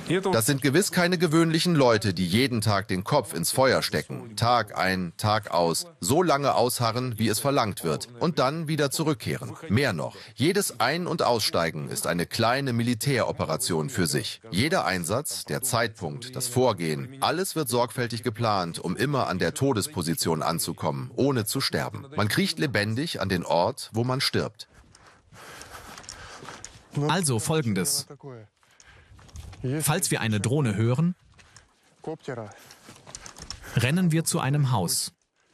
Das sind gewiss keine gewöhnlichen Leute, die jeden Tag den Kopf ins Feuer stecken, Tag ein, Tag aus, so lange ausharren, wie es verlangt wird, und dann wieder zurückkehren. Mehr noch, jedes Ein- und Aussteigen ist eine kleine Militäroperation für sich. Jeder Einsatz, der Zeitpunkt, das Vorgehen, alles wird sorgfältig geplant, um immer an der Todesposition anzukommen, ohne zu sterben. Man kriecht lebendig an den Ort, wo man stirbt. Also Folgendes. Falls wir eine Drohne hören, rennen wir zu einem Haus.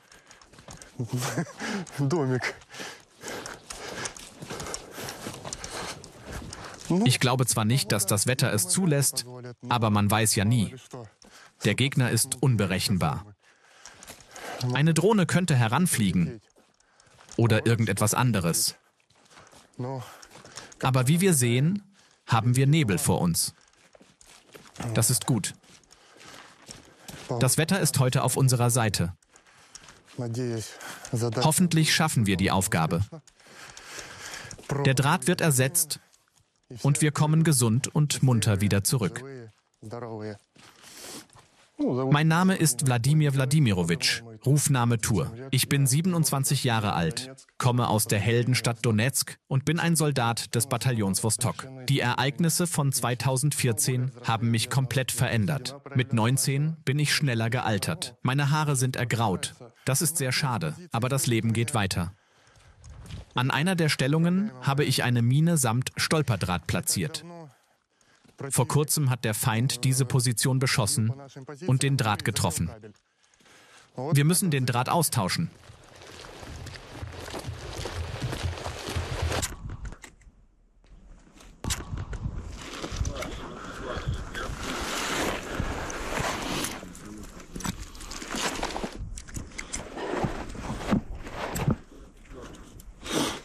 Ich glaube zwar nicht, dass das Wetter es zulässt, aber man weiß ja nie. Der Gegner ist unberechenbar. Eine Drohne könnte heranfliegen oder irgendetwas anderes. Aber wie wir sehen, haben wir Nebel vor uns. Das ist gut. Das Wetter ist heute auf unserer Seite. Hoffentlich schaffen wir die Aufgabe. Der Draht wird ersetzt und wir kommen gesund und munter wieder zurück. Mein Name ist Wladimir Wladimirowitsch, Rufname Tur. Ich bin 27 Jahre alt, komme aus der Heldenstadt Donezk und bin ein Soldat des Bataillons Wostok. Die Ereignisse von 2014 haben mich komplett verändert. Mit 19 bin ich schneller gealtert. Meine Haare sind ergraut. Das ist sehr schade, aber das Leben geht weiter. An einer der Stellungen habe ich eine Mine samt Stolperdraht platziert. Vor kurzem hat der Feind diese Position beschossen und den Draht getroffen. Wir müssen den Draht austauschen.